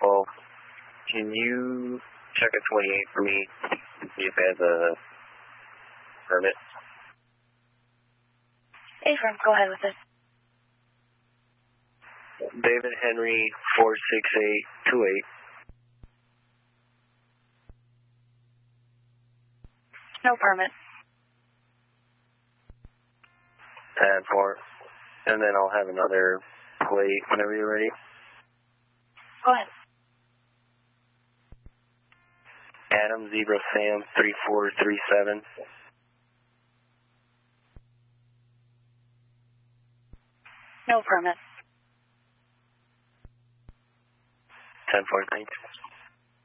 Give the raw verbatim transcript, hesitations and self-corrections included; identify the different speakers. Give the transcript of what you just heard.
Speaker 1: twelve. Can you check a twenty-eight for me and see if it has a permit?
Speaker 2: A-firm, go ahead with it.
Speaker 1: David Henry, four six eight two eight.
Speaker 2: No permit.
Speaker 1: ten four. And then I'll have another plate whenever you're ready.
Speaker 2: Go ahead.
Speaker 1: Adam Zebra Sam three four three seven.
Speaker 2: No permit.
Speaker 1: ten four, thanks.